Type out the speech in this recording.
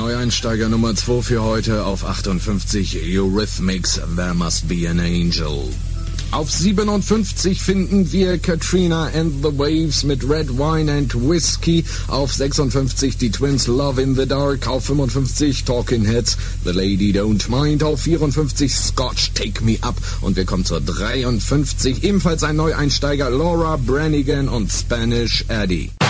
Neueinsteiger Nummer 2 für heute auf 58 Eurythmics, There Must Be an Angel. Auf 57 finden wir Katrina and the Waves mit Red Wine and Whiskey. Auf 56 die Twins Love in the Dark. Auf 55 Talking Heads The Lady Don't Mind. Auf 54 Scotch Take Me Up. Und wir kommen zur 53. Ebenfalls ein Neueinsteiger Laura Branigan und Spanish Eddie.